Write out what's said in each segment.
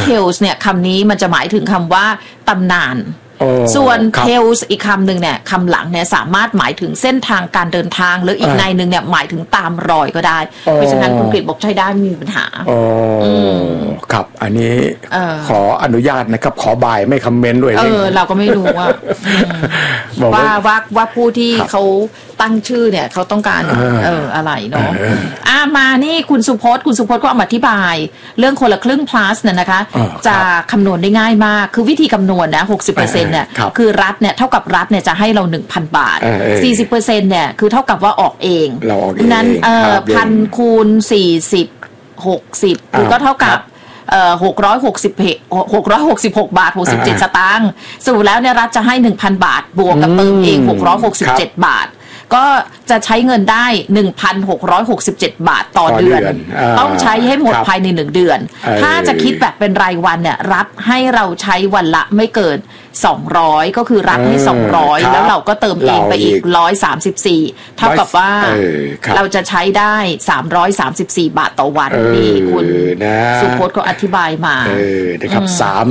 tales เนี่ยคำนี้มันจะหมายถึงคำว่าตำนานส่วน tales อีกคำหนึ่งเนี่ยคำหลังเนี่ยสามารถหมายถึงเส้นทางการเดินทางหรืออีกในหนึ่งเนี่ยหมายถึงตามรอยก็ได้เพราะฉะนั้นคุณกฤษบอกใช้ได้ไม่มีปัญหาครับอันนี้ขออนุญาตนะครับขอบายไม่คอมเมนต์ด้วยเราก็ไม่รู้ว่าผู้ที่เขาตั้งชื่อเนี่ยเขาต้องการอะไรเนาะมานี่คุณสุพจน์ก็อธิบายเรื่องคนละครึ่ง plus เนี่ยนะคะจะคำนวณได้ง่ายมากคือวิธีคำนวณนะ 60% เนี่ยคือรัฐเนี่ยเท่ากับรัฐเนี่ยจะให้เรา 1,000 บาท 40% เนี่ยคือเท่ากับว่าออกเองนั้น1,000 คูณ 40 60คือก็เท่ากับ666 บาท 67 สตางค์สรุปแล้วเนี่ยรัฐจะให้ 1,000 บาทบวกกับเติมเอง667 บาทก็จะใช้เงินได้ 1,667 บาทต่อเดือนต้องใช้ให้หมดภายใน1เดือนถ้าจะคิดแบบเป็นรายวันเนี่ยรัฐให้เราใช้วันละไม่เกิน200ก็คือรัฐให้200แล้วเราก็เติมเองไปอีก134เท่ากับว่าเราจะใช้ได้334บาทต่อวันนี่คุณสุพจน์ก็อธิบายมานะครับ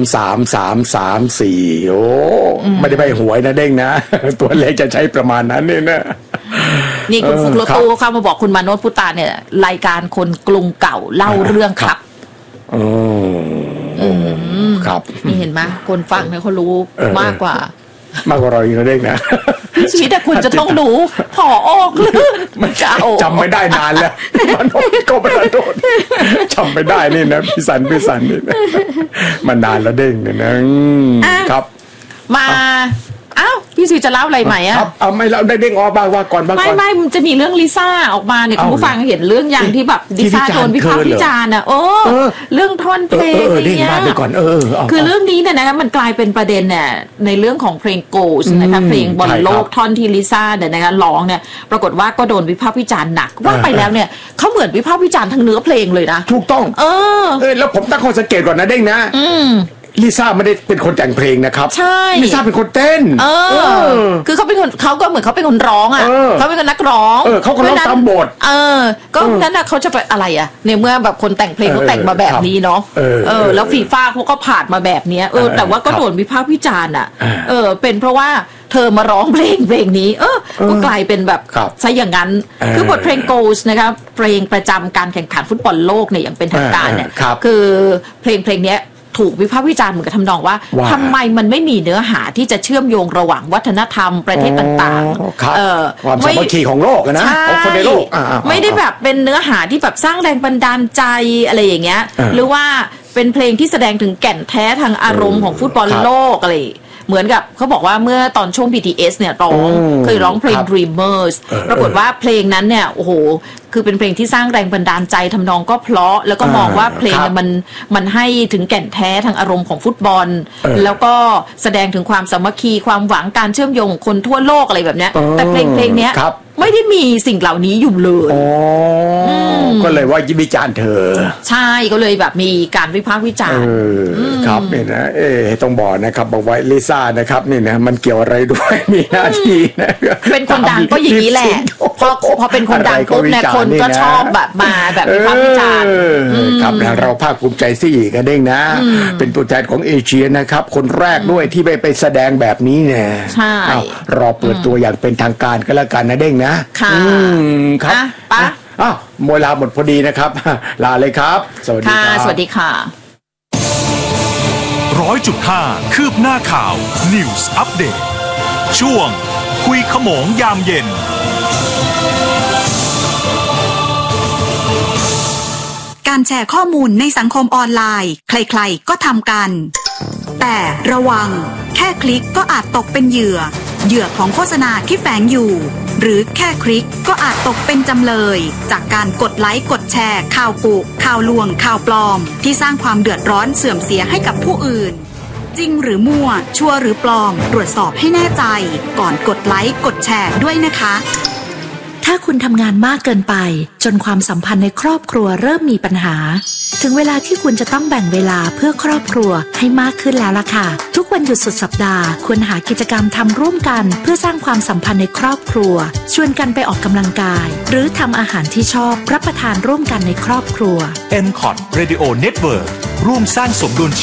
3 โอ้ไม่ได้ใบหวยนะเด้งนะตัวเลขจะใช้ประมาณนั้นเนี่ยนะนี่คุณฟุกโลตูเข้ามาบอกคุณมาโนชพุตาเนี่ยรายการคนกรุงเก่าเล่าเรื่องครับครับนี่เห็นไหมคนฟังเนี่ยเขารู้มากกว่าเราอีกนะเด็กนะชีวิตแต่คุณจะต้องรู้ผออกลื่นมันจำไม่ได้นานแล้วมันก็ไม่ได้โดนจำไม่ได้นี่นะพี่สันนี่นะมันนานแล้วเด้งเนี่ยนะครับมาพี่ซีจะเล่าอะไรใหม่ครับไม่เล่าได้เด้งออกบ้างว่าก่อนไม่มันจะมีเรื่องลิซ่าออกมาเนี่ยคุณผู้ฟังเห็นเรื่องอย่างที่แบบลิซ่าโดนวิพากษ์วิจารณ์อ่ะเรื่องท่อนเพลงเนี่ยคือเรื่องนี้เนี่ยนะคะมันกลายเป็นประเด็นเนี่ยในเรื่องของเพลง Ghost นะคะเพลงบอลโลกท่อนที่ลิซ่าเนี่ยนะคะร้องเนี่ยปรากฏว่าก็โดนวิพากษ์วิจารณ์หนักว่าไปแล้วเนี่ยเขาเหมือนวิพากษ์วิจารณ์ทั้งเนื้อเพลงเลยนะถูกต้องแล้วผมตั้งข้อสังเกตก่อนนะเด้งนะลิซ่าไม่ได้เป็นคนแต่งเพลงนะครับใช่ลิซ่าเป็นคนเต้นคือเขาเป็นคนเขาก็เหมือนเขาเป็นคนร้องอ่ะเขาเป็นคนนักร้องเขาก็ร้องตามบทก็นั้นน่ะเขาจะไปอะไรอ่ะในเมื่อแบบคนแต่งเพลงเขาแต่งมาแบบนี้เนาะแล้วฟีฟ่าเขาก็ผ่านมาแบบนี้แต่ว่าก็โดนวิพากษ์วิจารณ์อ่ะเป็นเพราะว่าเธอมาร้องเพลงนี้ก็กลายเป็นแบบซะอย่างนั้นคือบทเพลง Ghost นะครับเพลงประจำการแข่งขันฟุตบอลโลกเนี่ยอย่างเป็นทางการเนี่ยคือเพลงนี้ถูกวิพากษ์วิจารณ์เหมือนกับทำนองว่าทำไมมันไม่มีเนื้อหาที่จะเชื่อมโยงระหว่างวัฒนธรรมประเทศต่างๆความสามัคคีของโลกนะของคนในโลกไม่ได้แบบเป็นเนื้อหาที่แบบสร้างแรงบันดาลใจอะไรอย่างเงี้ยหรือว่าเป็นเพลงที่แสดงถึงแก่นแท้ทางอารมณ์ของฟุตบอลโลกอะไรเหมือนกับเขาบอกว่าเมื่อตอนช่วง BTS เนี่ยเคยร้องเพลง Dreamers ปรากฏว่าเพลงนั้นเนี่ยโอ้โหคือเป็นเพลงที่สร้างแรงบันดาลใจทำนองก็เพราะแล้วก็มองว่าเพลงมันให้ถึงแก่นแท้ทางอารมณ์ของฟุตบอลแล้วก็แสดงถึงความสามัคคีความหวังการเชื่อมโยงคนทั่วโลกอะไรแบบเนี้ยแต่เพลงเนี้ยไม่ได้มีสิ่งเหล่านี้อยู่เลยก็เลยว่าวิจารณ์เธอใช่ก็เลยแบบมีการวิพากษ์วิจารณ์ครับเนี่ยนะต้องบอกนะครับบอกไว้ลิซ่านะครับนี่นะมันเกี่ยวอะไรด้วยมีหน้าที่นะเป็นคนดังก็อย่างนี้แหละพอเป็นคนดังปุ๊บเนี่ยคนก็ชอบแบบมาแบบวิพากษ์วิจารณ์ครับเราภาคภูมิใจสิกันเด้งนะเป็นตัวแทนของเอเชียนะครับคนแรกด้วยที่ไปแสดงแบบนี้เนี่ยใช่รอเปิดตัวอย่างเป็นทางการก็แล้วกันนะเด้งนะครับเวลาหมดพอดีนะครับลาเลยครับสวัสดีครับสวัสดีค่ะ 100.5 คืบหน้าข่าว News Update ช่วงคุยขโมงยามเย็นการแชร์ข้อมูลในสังคมออนไลน์ใครๆก็ทำกันแต่ระวังแค่คลิกก็อาจตกเป็นเหยื่อของโฆษณาที่แฝงอยู่หรือแค่คลิกก็อาจตกเป็นจำเลยจากการกดไลค์กดแชร์ข่าวกุข่าวลวงข่าวปลอมที่สร้างความเดือดร้อนเสื่อมเสียให้กับผู้อื่นจริงหรือมั่วชัวร์หรือปลอมตรวจสอบให้แน่ใจก่อนกดไลค์กดแชร์ด้วยนะคะถ้าคุณทำงานมากเกินไปจนความสัมพันธ์ในครอบครัวเริ่มมีปัญหาถึงเวลาที่คุณจะต้องแบ่งเวลาเพื่อครอบครัวให้มากขึ้นแล้วล่ะค่ะทุกวันหยุดสุดสัปดาห์ควรหากิจกรรมทำร่วมกันเพื่อสร้างความสัมพันธ์ในครอบครัวชวนกันไปออกกำลังกายหรือทำอาหารที่ชอบรับประทานร่วมกันในครอบครัว MCOT Radio Network ร่วมสร้างสมดุล